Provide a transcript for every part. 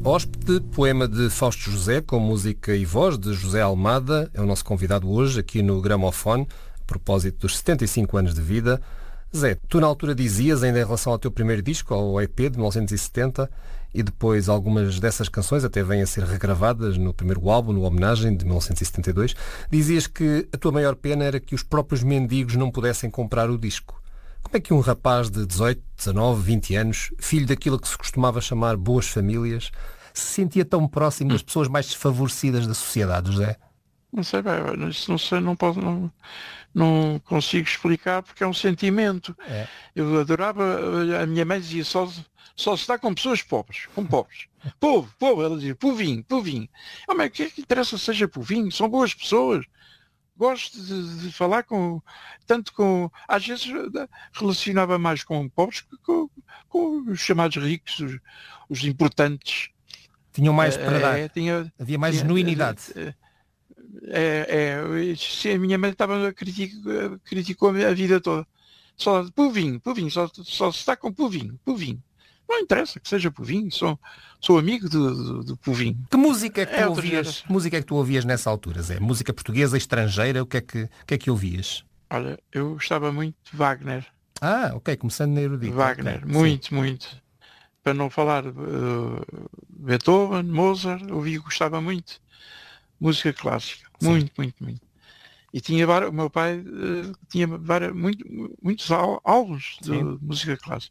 Hóspede, poema de Fausto José, com música e voz de José Almada, é o nosso convidado hoje aqui no Gramofone, a propósito dos 75 anos de vida. Zé, tu na altura dizias, ainda em relação ao teu primeiro disco, ao EP de 1970, e depois algumas dessas canções até vêm a ser regravadas no primeiro álbum, no Homenagem, de 1972, dizias que a tua maior pena era que os próprios mendigos não pudessem comprar o disco. Como é que um rapaz de 18, 19, 20 anos, filho daquilo que se costumava chamar boas famílias, se sentia tão próximo das pessoas mais desfavorecidas da sociedade, José? Não sei, bem, isso não sei, não consigo explicar porque é um sentimento. É. Eu adorava, a minha mãe dizia só se dá com pessoas pobres, com pobres. Povo, ela dizia, povinho. Mas o que é que interessa seja povinho? São boas pessoas. Gosto de falar às vezes relacionava mais com pobres que com os chamados ricos, os importantes. Tinham mais para dar. Havia mais genuinidade. A minha mãe criticou a vida toda. Só povinho, só se está com povinho. Não interessa que seja povinho, sou amigo do povinho. Que música é que tu ouvias? Que música é que tu ouvias nessa altura, Zé? Música portuguesa, estrangeira, o que é que ouvias? Olha, eu gostava muito de Wagner. Ah, ok, começando na erudita. Wagner, okay, muito. Para não falar Beethoven, Mozart, gostava muito. Música clássica, sim. Muito. E o meu pai tinha muitos álbuns de música clássica.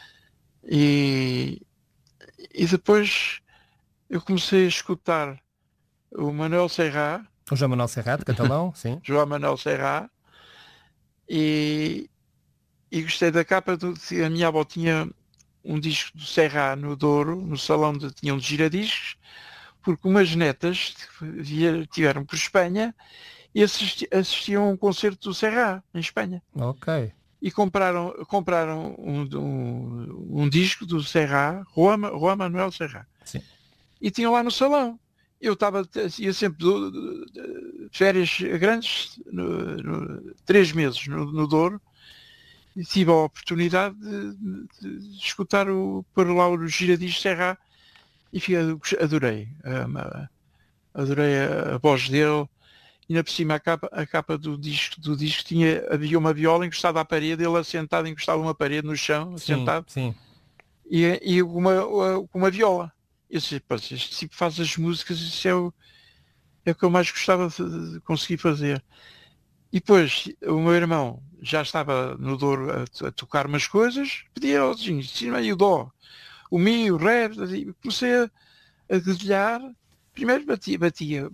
E depois eu comecei a escutar o Manuel Serrat. O João Manuel Serrat, catalão, sim. João Manuel Serrat. E gostei da capa. A minha avó tinha um disco do Serrat no Douro, no salão onde tinham de giradiscos, porque umas netas tiveram por Espanha e assistiam a um concerto do Serrat em Espanha. Ok. E compraram um disco do Serrat, Juan Manuel Serrat. Sim. E tinham lá no salão. Eu ia sempre de férias grandes, 3 meses no Douro, e tive a oportunidade de escutar por lá o giradiscos Serrat e adorei. Adorei a voz dele. E ainda por cima a capa do disco havia uma viola encostada à parede, ele assentado encostava uma parede no chão, assentado, sim. E uma viola. Eu disse, este tipo faz as músicas, isso é o que eu mais gostava de conseguir fazer. E depois o meu irmão já estava no Douro a tocar umas coisas, pedia aos ensina aí o dó, o mi, o ré, e comecei a dedilhar. Primeiro batia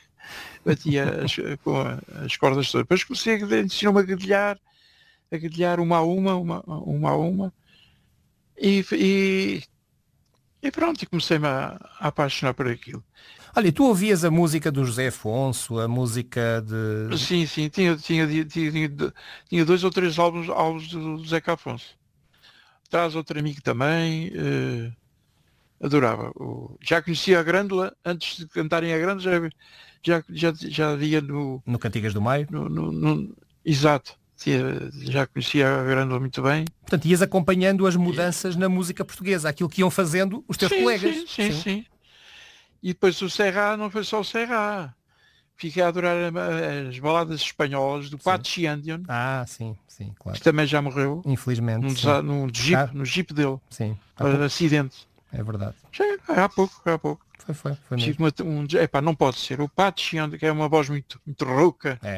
com as cordas todas. Depois comecei ensinou-me a dedilhar uma a uma. E pronto, e comecei-me a apaixonar por aquilo. Olha, tu ouvias a música do José Afonso, a música de... Sim, tinha 2 ou 3 álbuns do Zeca Afonso. Traz outro amigo também, adorava. Já conhecia a Grândola, antes de cantarem a Grândola, já havia no Cantigas do Maio. Exato. Já conhecia a Grândola muito bem. Portanto, ias acompanhando as mudanças na música portuguesa, aquilo que iam fazendo os teus colegas. Sim. E depois o Serrat não foi só o Serrat. Fiquei a adorar as baladas espanholas do Patxi Andion. Ah, sim, claro. Que também já morreu. Infelizmente. No Jeep dele. Sim. Acidente. É verdade. Há pouco. Foi mesmo. Não pode ser. O Patxi Andion, que é uma voz muito, muito rouca. É.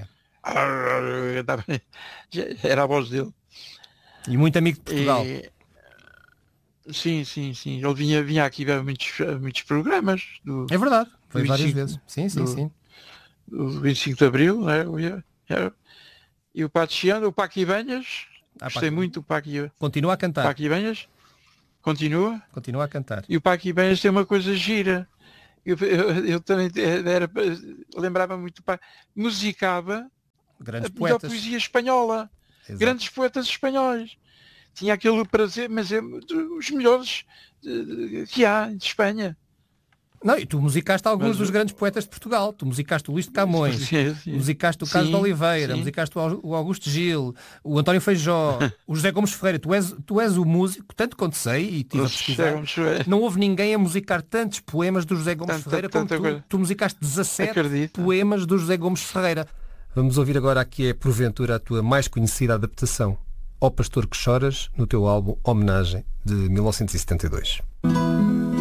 Era a voz dele. E muito amigo de Portugal. Sim. Ele vinha aqui a muitos programas. É verdade. Foi várias vezes. Sim. Do 25 de Abril, né? E o Patriano, o Paco Ibanhas. Gostei muito do Paco Ibanhas. Continua a cantar. Paco Ibanhas. Continua a cantar. E o Paco Ibanhas tem uma coisa gira. Eu também lembrava muito do Paco. Musicava grandes melhor poetas. Poesia espanhola. Exato. Grandes poetas espanhóis. Tinha aquele prazer, mas é os melhores que há de Espanha. Não, e tu musicaste alguns dos grandes poetas de Portugal. Tu musicaste o Luís de Camões, Sim. musicaste o Carlos de Oliveira, sim. musicaste o Augusto Gil, o António Feijó, o José Gomes Ferreira. Tu és o músico, tanto quanto sei, e tive a pesquisar, não houve ninguém a musicar tantos poemas do José Gomes Ferreira como tu. Tu musicaste 17 poemas do José Gomes Ferreira. Vamos ouvir agora aqui, porventura, a tua mais conhecida adaptação, Ó Pastor que Choras, no teu álbum Homenagem, de 1972.